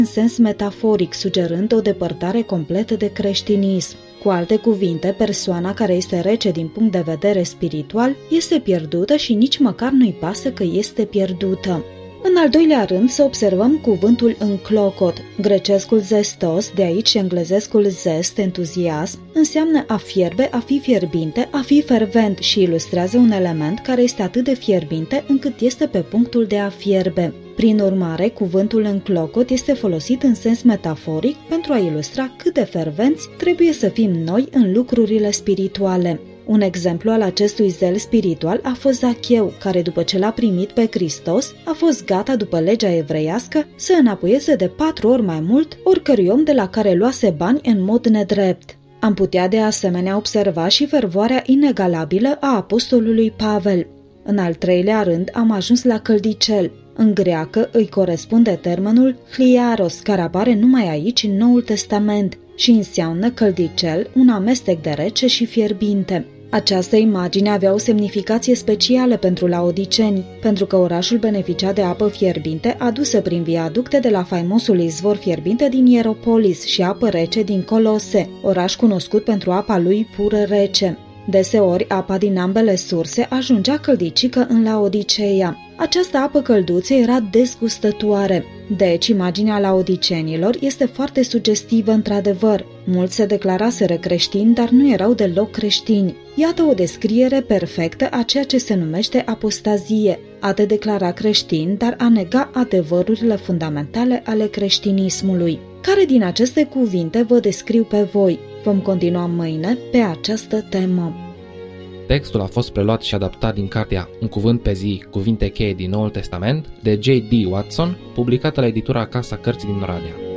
în sens metaforic, sugerând o depărtare completă de creștinism. Cu alte cuvinte, persoana care este rece din punct de vedere spiritual este pierdută și nici măcar nu-i pasă că este pierdută. În al doilea rând, să observăm cuvântul înclocot. Grecescul zestos, de aici englezescul zest, entuziasm, înseamnă a fierbe, a fi fierbinte, a fi fervent și ilustrează un element care este atât de fierbinte încât este pe punctul de a fierbe. Prin urmare, cuvântul înclocot este folosit în sens metaforic pentru a ilustra cât de fervenți trebuie să fim noi în lucrurile spirituale. Un exemplu al acestui zel spiritual a fost Zacheu, care după ce l-a primit pe Hristos, a fost gata după legea evreiască să înapoieze de 4 ori mai mult oricărui om de la care luase bani în mod nedrept. Am putea de asemenea observa și fervoarea inegalabilă a apostolului Pavel. În al treilea rând am ajuns la căldicel. În greacă îi corespunde termenul hliaros, care apare numai aici în Noul Testament și înseamnă căldicel, un amestec de rece și fierbinte. Această imagine avea o semnificație specială pentru laodiceni, pentru că orașul beneficia de apă fierbinte adusă prin viaducte de la faimosul izvor fierbinte din Hieropolis și apă rece din Colose, oraș cunoscut pentru apa lui pură rece. Deseori, apa din ambele surse ajungea căldicică în Laodiceea. Această apă călduță era dezgustătoare. Deci, imaginea laodicenilor este foarte sugestivă într-adevăr. Mulți se declaraseră creștini, dar nu erau deloc creștini. Iată o descriere perfectă a ceea ce se numește apostazie, a te declara creștin, dar a nega adevărurile fundamentale ale creștinismului. Care din aceste cuvinte vă descriu pe voi? Vom continua mâine pe această temă. Textul a fost preluat și adaptat din cartea Un cuvânt pe zi, cuvinte cheie din Noul Testament, de J.D. Watson, publicată la editura Casa Cărții din Oradea.